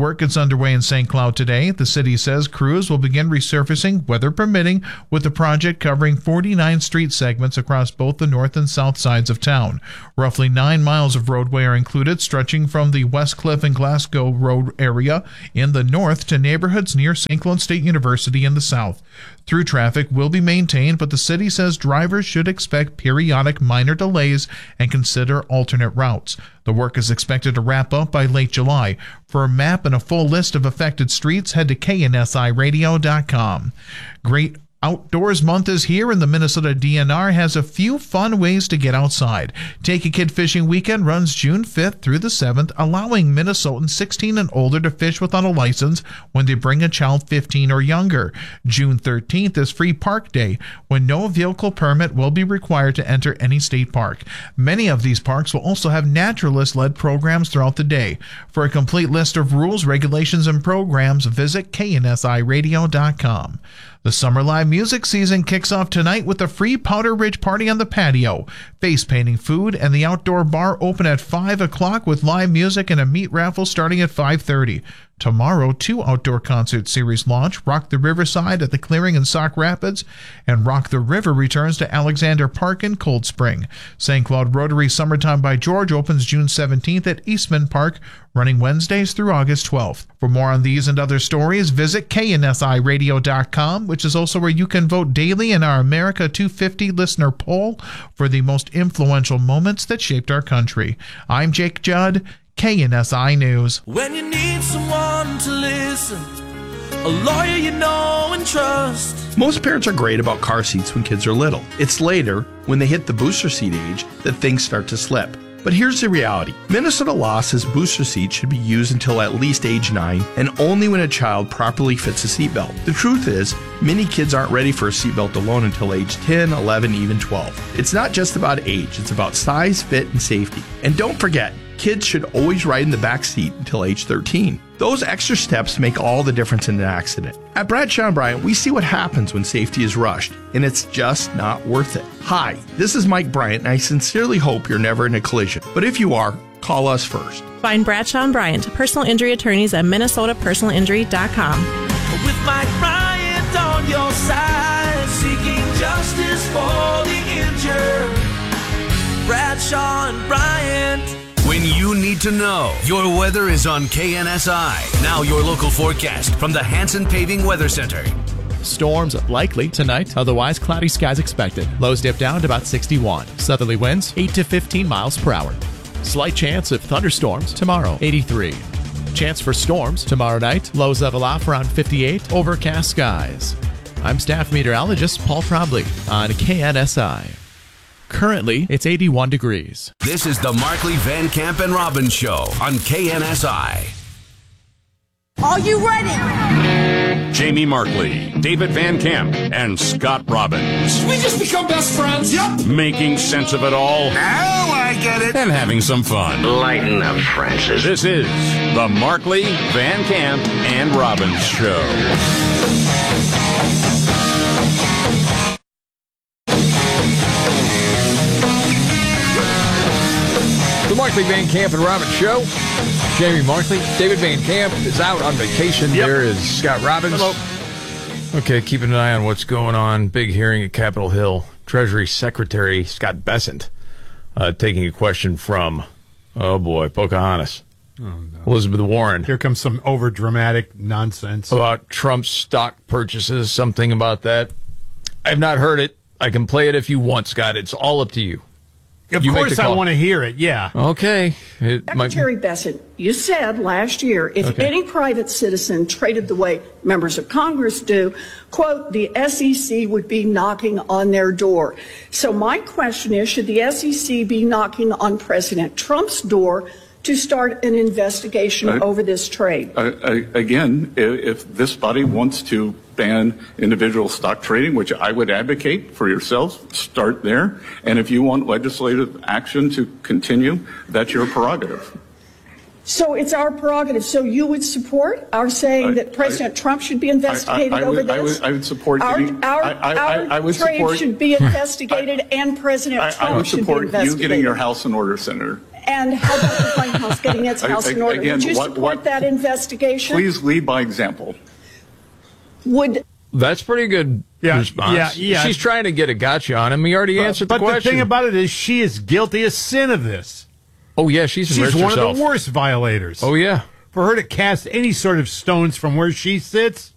work gets underway in Saint Cloud today. The city says crews will begin resurfacing, weather permitting, with the project covering forty-nine street segments across both the north and south sides of town. Roughly nine miles of roadway are included, stretching from the Westcliff and Glasgow Road area in the north to neighborhoods near Saint Cloud State University in the south. Through traffic will be maintained, but the city says drivers should expect periodic minor delays and consider alternate routes. The work is expected to wrap up by late July. For a map and a full list of affected streets, head to K N S I radio dot com. Great Outdoors Month is here, and the Minnesota D N R has a few fun ways to get outside. Take a Kid Fishing Weekend runs June fifth through the seventh, allowing Minnesotans sixteen and older to fish without a license when they bring a child fifteen or younger. June thirteenth is Free Park Day, when no vehicle permit will be required to enter any state park. Many of these parks will also have naturalist-led programs throughout the day. For a complete list of rules, regulations, and programs, visit K N S I radio dot com. The summer live music season kicks off tonight with a free Powder Ridge party on the patio. Face painting, food, and the outdoor bar open at five o'clock with live music and a meat raffle starting at five thirty. Tomorrow, two outdoor concert series launch, Rock the Riverside at the Clearing in Sauk Rapids, and Rock the River returns to Alexander Park in Cold Spring. Saint Cloud Rotary Summertime by George opens June seventeenth at Eastman Park, running Wednesdays through August twelfth. For more on these and other stories, visit K N S I radio dot com, which is also where you can vote daily in our America two fifty listener poll for the most influential moments that shaped our country. I'm Jake Judd, K N S I News. When you need someone to listen, a lawyer you know and trust. Most parents are great about car seats when kids are little. It's later, when they hit the booster seat age, that things start to slip. But here's the reality. Minnesota law says booster seats should be used until at least age nine and only when a child properly fits a seatbelt. The truth is, many kids aren't ready for a seatbelt alone until age ten, eleven, even twelve. It's not just about age, it's about size, fit, and safety. And don't forget, kids should always ride in the back seat until age thirteen. Those extra steps make all the difference in an accident. At Bradshaw and Bryant, we see what happens when safety is rushed, and it's just not worth it. Hi, this is Mike Bryant, and I sincerely hope you're never in a collision. But if you are, call us first. Find Bradshaw and Bryant, personal injury attorneys at Minnesota Personal Injury dot com. With Mike Bryant on your side, seeking justice for the injured. Bradshaw and Bryant. When you need to know, your weather is on K N S I. Now your local forecast from the Hanson Paving Weather Center. Storms likely tonight, otherwise cloudy skies expected. Lows dip down to about sixty-one. Southerly winds eight to fifteen miles per hour. Slight chance of thunderstorms tomorrow, eighty-three. Chance for storms tomorrow night. Lows level off around fifty-eight. Overcast skies. I'm staff meteorologist Paul Trombley on K N S I. Currently, it's eighty-one degrees. This is the Markley, Van Camp, and Robbins Show on K N S I. Are you ready? Jamie Markley, David Van Camp, and Scott Robbins. We just become best friends. Yep. Making sense of it all. Now I get it. And having some fun. Lighten up, Francis. This is the Markley, Van Camp, and Robbins Show. The Markley, Van Camp, and Robbins Show. Jamie Markley. David Van Camp is out on vacation. Yep. There is Scott Robbins. Hello. Okay, keeping an eye on what's going on. Big hearing at Capitol Hill. Treasury Secretary Scott Bessent uh, taking a question from, oh boy, Pocahontas. Oh, no. Elizabeth Warren. Here comes some over-dramatic nonsense. About Trump's stock purchases, something about that. I've not heard it. I can play it if you want, Scott. It's all up to you. Of you course I want to hear it, yeah. Okay. It Secretary might... Bessent, you said last year, if okay. any private citizen traded the way members of Congress do, quote, the S E C would be knocking on their door. So my question is, should the S E C be knocking on President Trump's door to start an investigation I, over this trade? I, I, again, if this body wants to ban individual stock trading, which I would advocate for yourselves, start there. And if you want legislative action to continue, that's your prerogative. So it's our prerogative. So you would support our saying I, that President I, Trump should be investigated I, I, I over would, this? I would, I would support our, getting, our, I, I, our I, I would trade support, should be investigated, and President I, Trump I would should be support investigated. you getting your house in order, Senator. And how about the White House getting its house in order? Again, Would you what- support what- that investigation? Please lead by example. Would That's pretty good Yeah, response. yeah, yeah. She's trying to get a gotcha on him. He already answered but the question. the thing about it is, she is guilty as sin of this. Oh, yeah, she's She's enriched one herself. of the worst violators. Oh, yeah. For her to cast any sort of stones from where she sits,